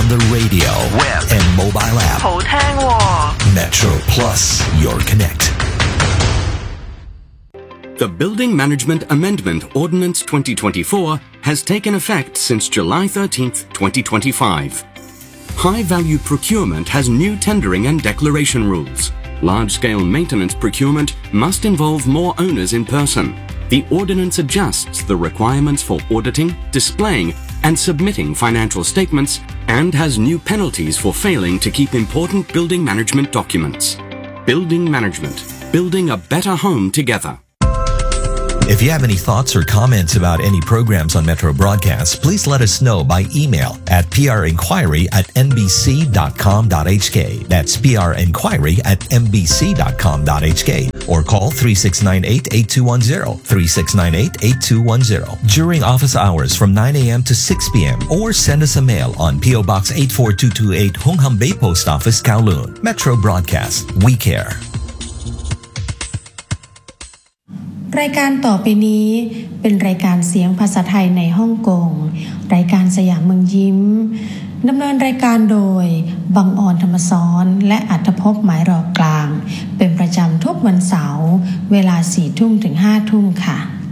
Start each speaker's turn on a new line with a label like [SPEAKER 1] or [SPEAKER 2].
[SPEAKER 1] on the radio, web, and mobile app.
[SPEAKER 2] 好聽喎
[SPEAKER 1] Metro Plus, your connect.
[SPEAKER 3] The Building Management Amendment Ordinance 2024 has taken effect since July 13th, 2025. High-value procurement has new tendering and declaration rules. Large-scale maintenance procurement must involve more owners in person. The ordinance adjusts the requirements for auditing, displaying, and submitting financial statements and has new penalties for failing to keep important building management documents. Building Management. Building a better home together.
[SPEAKER 1] If you have any thoughts or comments about any programs on Metro Broadcast, please let us know by email at prinquiry@nbc.com.hk. That's prinquiry@nbc.com.hk. Or call 3698-8210, 3698-8210 during office hours from 9 a.m. to 6 p.m. Or send us a mail on P.O. Box 84228, Hongham Bay Post Office, Kowloon. Metro Broadcast. We care.
[SPEAKER 4] รายการต่อไปนี้เป็นรายการเสียงภาษาไทยในฮ่องกงรายการสยามเมืองยิ้มดำเนินรายการโดยบังออนธรรมซ้อนและอัธภพหมายรอกลางเป็นประจำทุกวันเสาร์เวลา 4 ทุ่มถึง 5 ทุ่มค่ะ